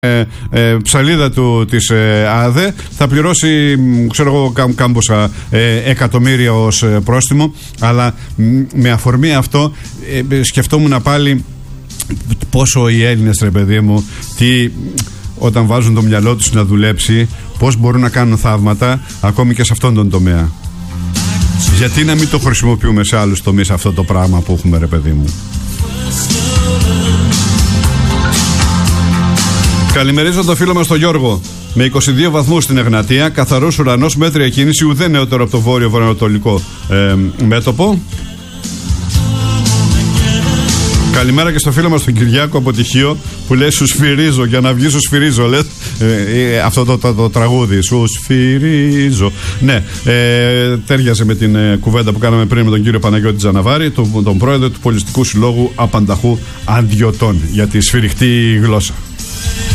ψαλίδα του της ΑΔΕ θα πληρώσει, ξέρω εγώ, κάμποσα εκατομμύρια ως πρόστιμο. Αλλά με αφορμή αυτό σκεφτόμουν πάλι πόσο οι Έλληνες, ρε παιδί μου, όταν βάζουν το μυαλό τους να δουλέψει, πώς μπορούν να κάνουν θαύματα ακόμη και σε αυτόν τον τομέα. Γιατί να μην το χρησιμοποιούμε σε άλλους τομείς αυτό το πράγμα που έχουμε, ρε παιδί μου. Καλημερίζω το φίλο μας τον Γιώργο. Με 22 βαθμούς στην Εγνατία, καθαρός ουρανός, μέτρια κίνηση, ουδέ νεότερο από το βόρειο-βορειοανατολικό μέτωπο. Καλημέρα και στο φίλο μας τον Κυριάκο από Τυχείο που λέει σου σφυρίζω, για να βγει σου σφυρίζω, λες, αυτό το τραγούδι, σου σφυρίζω. Ναι, τέριαζε με την κουβέντα που κάναμε πριν με τον κύριο Παναγιώτη Τζαναβάρη, τον πρόεδρο του Πολιτιστικού Συλλόγου Απανταχού Αντιωτών, για τη σφυριχτή γλώσσα.